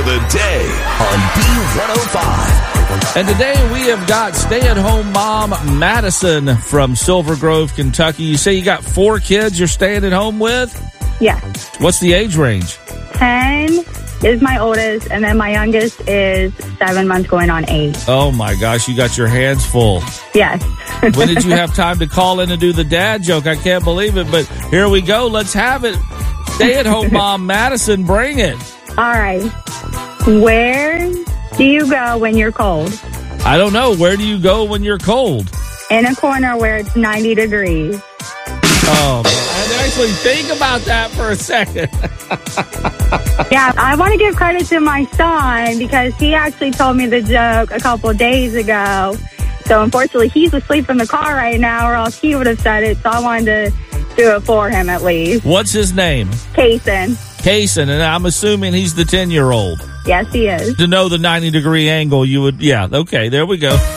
the day on B105. And today we have got stay-at-home mom Madison from Silver Grove, Kentucky. You say you got 4 kids you're staying at home with? Yes. What's the age range? 10 is my oldest, and then my youngest is 7 months going on 8. Oh, my gosh. You got your hands full. Yes. When did you have time to call in and do the dad joke? I can't believe it, but here we go. Let's have it. Stay-at-home mom Madison, bring it. All right. Where do you go when you're cold? I don't know. Where do you go when you're cold? In a corner where it's 90 degrees. Oh, I had to actually think about that for a second. Yeah, I want to give credit to my son because he actually told me the joke a couple of days ago. So unfortunately, he's asleep in the car right now, or else he would have said it. So I wanted to do it for him at least. What's his name? Kaysen. Kaysen, and I'm assuming he's the 10-year-old. Yes, he is. To know the 90-degree angle, you would, yeah, okay, there we go.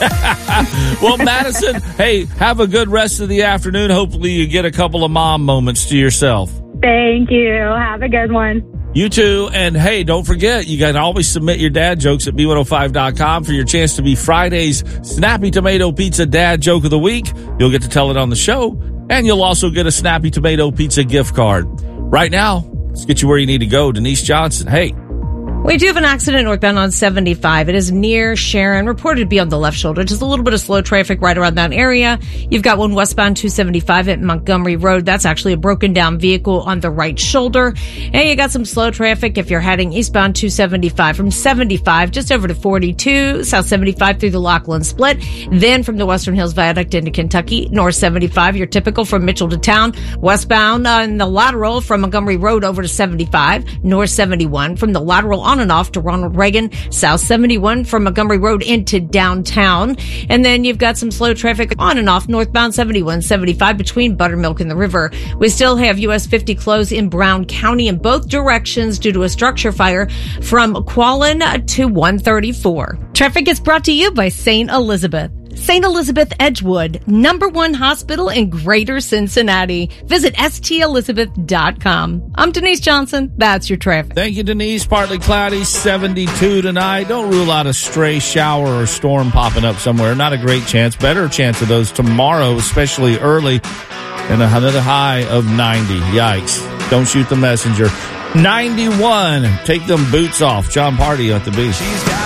Well, Madison, hey, have a good rest of the afternoon. Hopefully you get a couple of mom moments to yourself. Thank you. Have a good one. You too. And hey, don't forget, you can always submit your dad jokes at B105.com for your chance to be Friday's Snappy Tomato Pizza Dad Joke of the Week. You'll get to tell it on the show, and you'll also get a Snappy Tomato Pizza gift card. Right now, let's get you where you need to go. Denise Johnson, hey. We do have an accident northbound on 75. It is near Sharon, reported to be on the left shoulder. Just a little bit of slow traffic right around that area. You've got one westbound 275 at Montgomery Road. That's actually a broken down vehicle on the right shoulder. And you got some slow traffic if you're heading eastbound 275 from 75 just over to 42, south 75 through the Lachlan Split. Then from the Western Hills Viaduct into Kentucky, north 75, you're typical from Mitchell to town. Westbound on the lateral from Montgomery Road over to 75, north 71 from the lateral on and off to Ronald Reagan, south 71 from Montgomery Road into downtown. And then you've got some slow traffic on and off northbound 71, 75 between Buttermilk and the river. We still have US 50 closed in Brown County in both directions due to a structure fire from Quallen to 134. Traffic is brought to you by St. Elizabeth. St. Elizabeth Edgewood, #1 hospital in Greater Cincinnati. Visit stelizabeth.com. I'm Denise Johnson. That's your traffic. Thank you, Denise. Partly cloudy, 72 tonight. Don't rule out a stray shower or storm popping up somewhere. Not a great chance. Better chance of those tomorrow, especially early, and another high of 90. Yikes. Don't shoot the messenger. 91. Take them boots off. John Party at the beach.